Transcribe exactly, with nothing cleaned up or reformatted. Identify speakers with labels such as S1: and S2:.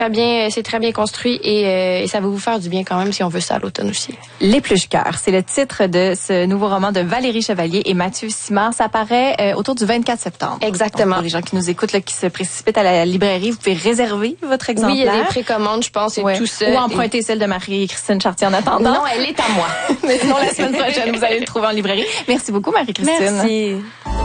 S1: Très bien, c'est très bien construit et, euh, et ça va vous faire du bien quand même si on veut ça à l'automne aussi.
S2: L'Épluche-Cœur, c'est le titre de ce nouveau roman de Valérie Chevalier et Mathieu Simard. Ça paraît euh, autour du vingt-quatre septembre.
S1: Exactement.
S2: Donc, pour les gens qui nous écoutent, là, qui se précipitent à la librairie, vous pouvez réserver votre exemplaire.
S1: Oui, il y a des précommandes, je pense, et
S2: ouais.
S1: tout ça.
S2: Ou emprunter et... celle de Marie-Christine Chartier en attendant.
S1: Non, elle est à moi.
S2: Mais sinon, la semaine prochaine, vous allez le trouver en librairie. Merci beaucoup, Marie-Christine.
S1: Merci.